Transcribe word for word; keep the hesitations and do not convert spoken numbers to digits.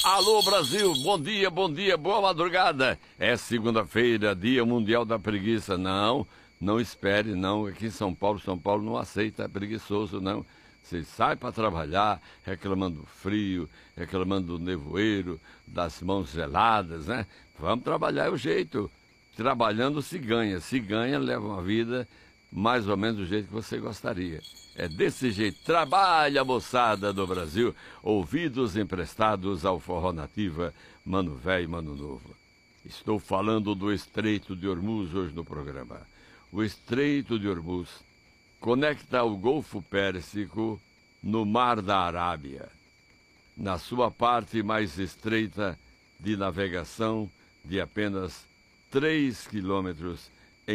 Alô Brasil, bom dia, bom dia, boa madrugada. É segunda-feira, dia mundial da preguiça. Não, não espere, não. Aqui em São Paulo, São Paulo não aceita preguiçoso, não. Você sai para trabalhar reclamando do frio, reclamando do nevoeiro, das mãos geladas, né? Vamos trabalhar, é o jeito. Trabalhando se ganha, se ganha, leva uma vida mais ou menos do jeito que você gostaria. É desse jeito. Trabalha, moçada do Brasil. Ouvidos emprestados ao Forró Nativa, Mano Velho e Mano Novo. Estou falando do Estreito de Hormuz hoje no programa. O Estreito de Hormuz conecta o Golfo Pérsico no Mar da Arábia. Na sua parte mais estreita de navegação de apenas três quilômetros,